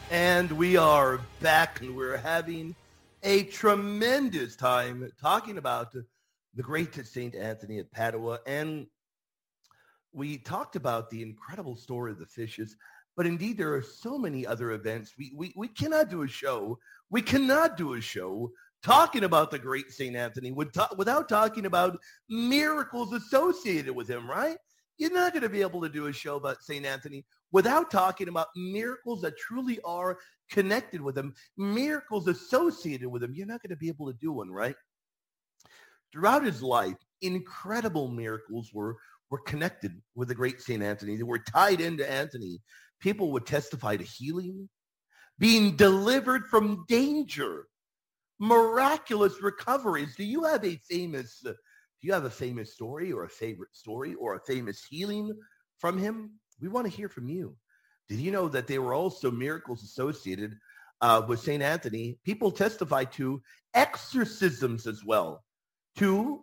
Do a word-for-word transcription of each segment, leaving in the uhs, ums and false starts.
And we are back, and we're having a tremendous time talking about the great Saint Anthony of Padua. And we talked about the incredible story of the fishes, but indeed there are so many other events. We, we, we cannot do a show. We cannot do a show talking about the great Saint Anthony without talking about miracles associated with him, right? You're not going to be able to do a show about Saint Anthony without talking about miracles that truly are connected with him, miracles associated with him. You're not going to be able to do one, right? Throughout his life, incredible miracles were, were connected with the great Saint Anthony. They were tied into Anthony. People would testify to healing, being delivered from danger, miraculous recoveries. Do you have a famous, uh, do you have a famous story or a favorite story or a famous healing from him? We want to hear from you. Did you know that there were also miracles associated uh, with Saint Anthony? People testify to exorcisms as well, to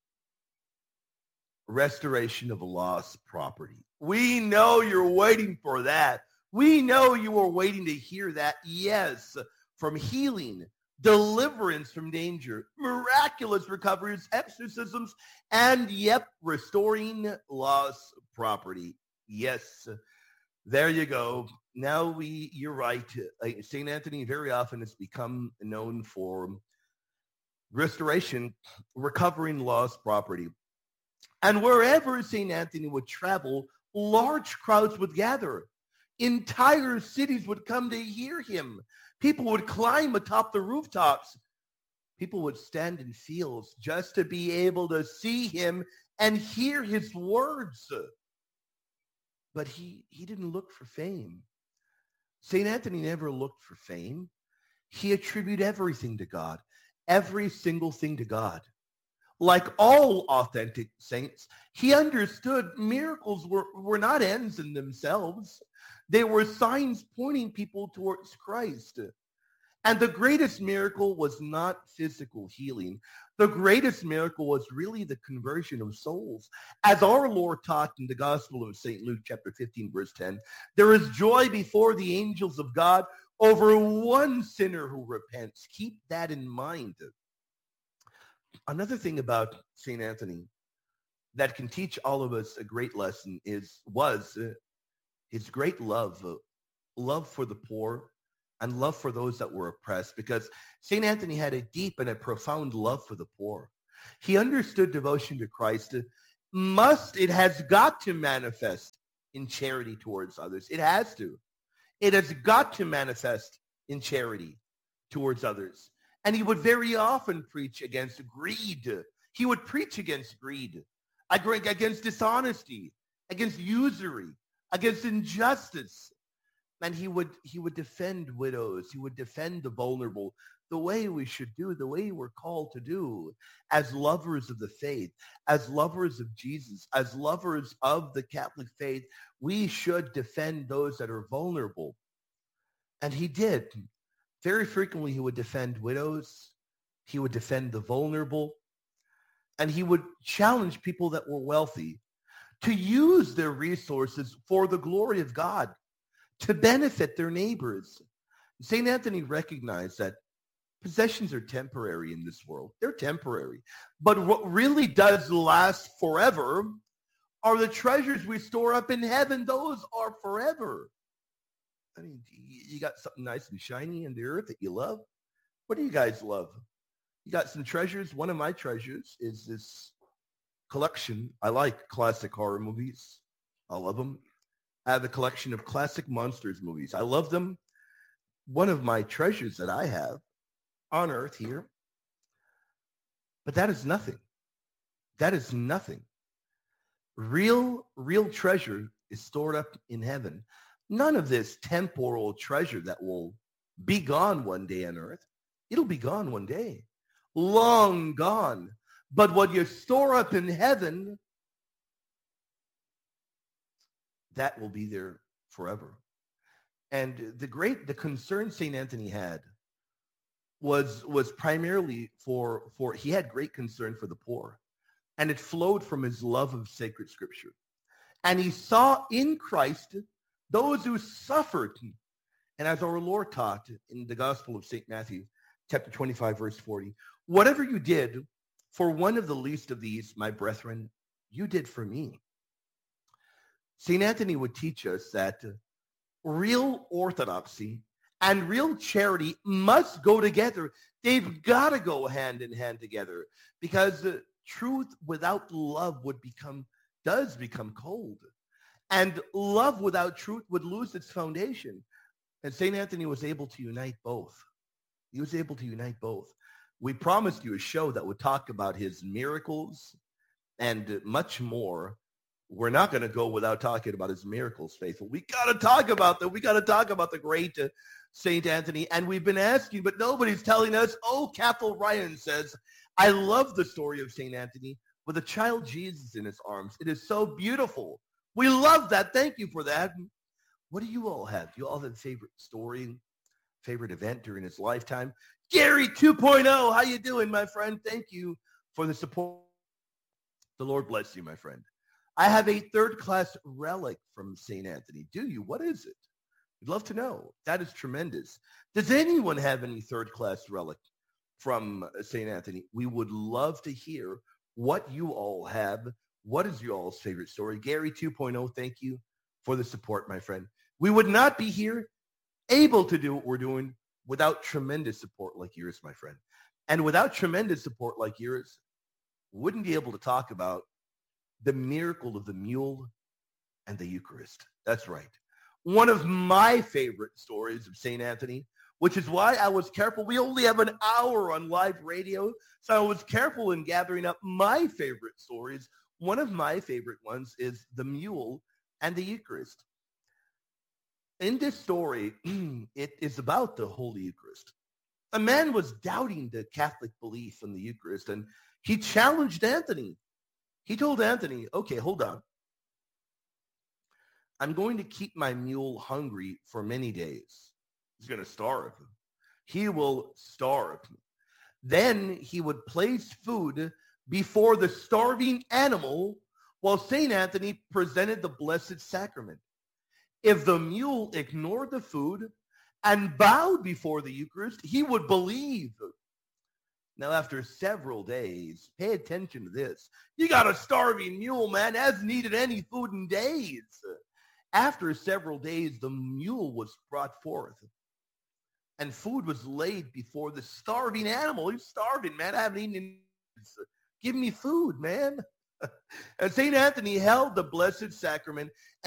restoration of a lost property. We know you're waiting for that. We know you are waiting to hear that. Yes, from healing, deliverance from danger, miraculous recoveries, exorcisms, and yep, restoring lost property. Yes, there you go. Now we, you're right. Saint Anthony very often has become known for restoration, recovering lost property. And wherever Saint Anthony would travel, large crowds would gather. Entire cities would come to hear him. People would climb atop the rooftops. People would stand in fields just to be able to see him and hear his words. But he, he didn't look for fame. Saint Anthony never looked for fame. He attributed everything to God, every single thing to God. Like all authentic saints, he understood miracles were, were not ends in themselves. They were signs pointing people towards Christ. And the greatest miracle was not physical healing. The greatest miracle was really the conversion of souls. As our Lord taught in the Gospel of Saint Luke, chapter fifteen, verse ten, there is joy before the angels of God over one sinner who repents. Keep that in mind. Another thing about Saint Anthony that can teach all of us a great lesson is was uh, his great love, uh, love for the poor, and love for those that were oppressed, because Saint Anthony had a deep and a profound love for the poor. He understood devotion to Christ must, it has got to manifest in charity towards others. It has to. It has got to manifest in charity towards others. And he would very often preach against greed. He would preach against greed, against dishonesty, against usury, against injustice. And he would he would defend widows. He would defend the vulnerable the way we should do, the way we're called to do as lovers of the faith, as lovers of Jesus, as lovers of the Catholic faith. We should defend those that are vulnerable. And he did. Very frequently, he would defend widows. He would defend the vulnerable. And he would challenge people that were wealthy to use their resources for the glory of God, to benefit their neighbors. Saint Anthony recognized that possessions are temporary in this world. They're temporary. But what really does last forever are the treasures we store up in heaven. Those are forever. I mean, you got something nice and shiny in the earth that you love. What do you guys love? You got some treasures. One of my treasures is this collection. I like classic horror movies. I love them. I have a collection of classic monsters movies. I love them. One of my treasures that I have on earth here. But that is nothing. That is nothing. Real, real treasure is stored up in heaven. None of this temporal treasure that will be gone one day on earth. It'll be gone one day. Long gone. But what you store up in heaven, that will be there forever. And the great, the concern Saint Anthony had was, was primarily for, for, he had great concern for the poor. And it flowed from his love of sacred scripture. And he saw in Christ those who suffered And as our Lord taught in the Gospel of Saint Matthew, chapter twenty-five, verse forty, whatever you did for one of the least of these, my brethren, you did for me. Saint Anthony would teach us that real orthodoxy and real charity must go together. They've got to go hand in hand together, because uh, truth without love would become, does become cold. And love without truth would lose its foundation. And Saint Anthony was able to unite both. He was able to unite both. We promised you a show that would talk about his miracles and much more. We're not going to go without talking about his miracles, faithful. We got to talk about them. We got to talk about the great uh, Saint Anthony. And we've been asking, but nobody's telling us. Oh, Cathal Ryan says, I love the story of Saint Anthony with a child Jesus in his arms. It is so beautiful. We love that. Thank you for that. What do you all have? Do you all have a favorite story, favorite event during his lifetime? Gary two point oh, how you doing, my friend? Thank you for the support. The Lord bless you, my friend. I have a third-class relic from Saint Anthony. Do you? What is it? We'd love to know. That is tremendous. Does anyone have any third-class relic from Saint Anthony? We would love to hear what you all have. What is your all's favorite story? Gary two point oh, thank you for the support, my friend. We would not be here able to do what we're doing without tremendous support like yours, my friend. And without tremendous support like yours, we wouldn't be able to talk about the miracle of the mule and the Eucharist. That's right. One of my favorite stories of Saint Anthony, which is why I was careful. We only have an hour on live radio, so I was careful in gathering up my favorite stories. One of my favorite ones is the mule and the Eucharist. In this story, it is about the Holy Eucharist. A man was doubting the Catholic belief in the Eucharist, and he challenged Anthony. He told Anthony, okay, hold on. I'm going to keep my mule hungry for many days. He's going to starve him. He will starve him. Then he would place food before the starving animal while Saint Anthony presented the Blessed Sacrament. If the mule ignored the food and bowed before the Eucharist, he would believe. Now, after several days, pay attention to this. You got a starving mule, man, hasn't eaten any food in days. After several days, the mule was brought forth, and food was laid before the starving animal. He's starving, man. I haven't eaten in days. Give me food, man. And Saint Anthony held the Blessed Sacrament